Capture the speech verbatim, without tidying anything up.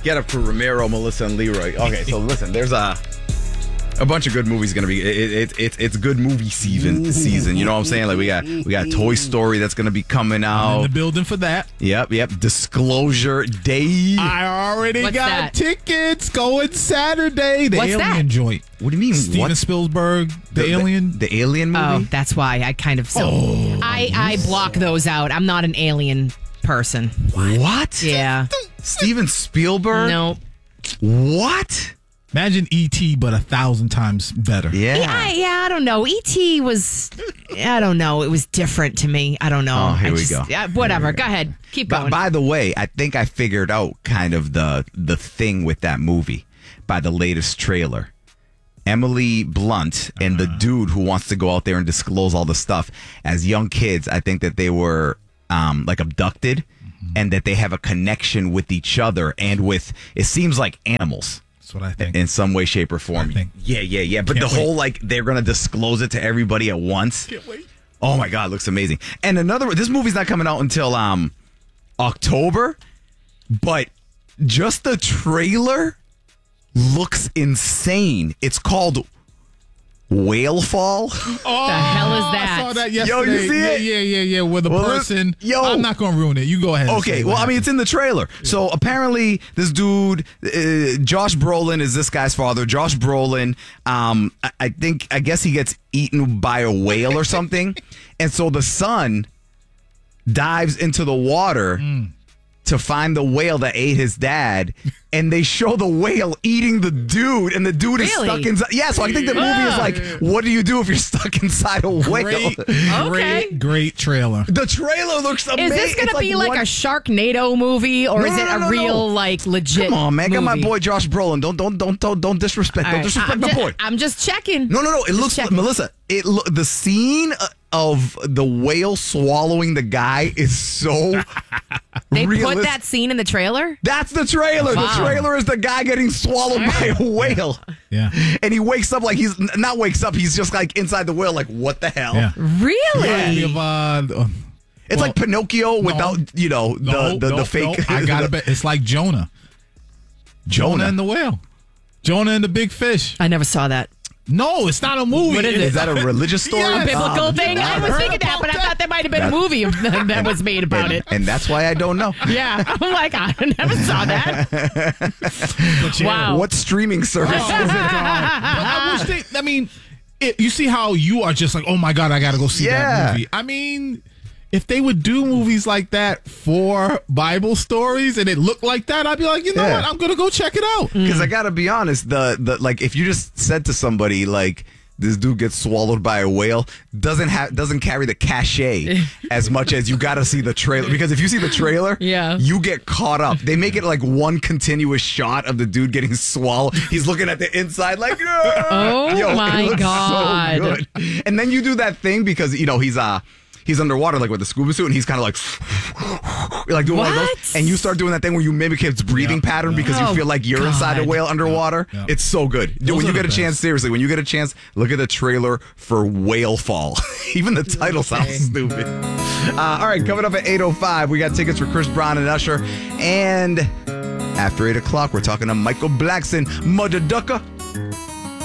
Get Up for Ramiro, Melissa, and Leroy. Okay, so listen, there's a a bunch of good movies gonna be. It, it, it, it's good movie season. Season, you know what I'm saying? Like we got we got Toy Story that's gonna be coming out. I'm in the building for that. Yep, yep. Disclosure Day. I already What's got that? tickets going Saturday. The What's Alien that? joint. What do you mean? Steven what? Spielberg, the, The- Alien. The, the Alien movie. Oh, that's why I kind of so Oh, I I block those out. I'm not an alien person. What? Yeah. Steven Spielberg. No. What? Imagine E T, but a thousand times better. Yeah. Yeah, I, yeah, I don't know. E T was, I don't know. It was different to me. I don't know. Oh, here I we just- go. Yeah, whatever. Go ahead. Keep But going. by the way, I think I figured out kind of the the thing with that movie by the latest trailer. Emily Blunt and the dude who wants to go out there and disclose all the stuff. As young kids, I think that they were um, like abducted and that they have a connection with each other and with, it seems like animals. That's what I think. In some way, shape, or form. I think. Yeah, yeah, yeah. But Can't the whole, wait. like, they're going to disclose it to everybody at once. Can't wait. Oh, my God. It looks amazing. And another, this movie's not coming out until um October, but just the trailer looks insane. It's called Whale Fall. Oh, The hell is that? I saw that Yo, yesterday. you see it? Yeah, yeah, yeah, yeah. Where the Well, person. yo. I'm not going to ruin it. You go ahead. and Okay, say well, what I mean, it's in the trailer. So apparently, this dude, uh, Josh Brolin, is this guy's father. Josh Brolin, um, I, I think, I guess he gets eaten by a whale or something, and so the son dives into the water to find the whale that ate his dad, and they show the whale eating the dude, and the dude is Really? stuck inside. Yeah, so I think the movie is like, what do you do if you're stuck inside a whale? Great, Okay. great, great trailer. The trailer looks is amazing. this going It's to be like one- a Sharknado movie, or No, is no, it no, a no, real, no. like, legit Come on, man. Got my movie? boy Josh Brolin. Don't don't don't don't, don't disrespect. All Don't right. disrespect I'm my ju- boy. I'm just checking. No, no, no. It looks checking. Melissa. It lo- the scene uh, of the whale swallowing the guy is so They realistic. put that scene in the trailer? That's the trailer. Wow. The trailer is the guy getting swallowed by a whale. Yeah. And he wakes up like he's not wakes up. He's just like inside the whale. Like what the hell? Yeah. Really? Think of, uh, um, It's well, like Pinocchio without you know the no, the, no, the fake. no, I got to bet. It's like Jonah. Jonah. Jonah. and the whale. Jonah and the big fish. I never saw that. No, it's not a movie. What is Is that a religious story? Yeah, A biblical Um, thing? I was heard thinking that, about but I that. thought there might have been a movie that was made about and, it. and that's why I don't know. Yeah. I'm like, I never saw that. But yeah. Wow. What streaming service Oh, is it? God. But I wish they, I mean, it, you see how you are just like, oh my God, I got to go see Yeah. that movie. I mean, if they would do movies like that for Bible stories and it looked like that, I'd be like, you know Yeah. what? I'm going to go check it out. Because I gotta be honest, the the like if you just said to somebody like this dude gets swallowed by a whale, doesn't have doesn't carry the cachet as much as you gotta see the trailer. Because if you see the trailer, Yeah. you get caught up. They make it like one continuous shot of the dude getting swallowed. He's looking at the inside like, Oh, Yo, it my looks so God. good. And then you do that thing because you know he's uh he's underwater like with the scuba suit and he's kind of like like doing one of What? those, and you start doing that thing where you mimic his breathing Yeah, pattern yeah. because Oh, you feel like you're inside a God. whale underwater. Yeah, yeah. It's so good. Dude, Those when are you the get a chance, best. seriously, when you get a chance, look at the trailer for Whale Fall. Even the title sounds stupid. Uh, all right, coming up at eight oh five, we got tickets for Chris Brown and Usher. And after eight o'clock, we're talking to Michael Blackson, Mother Ducker.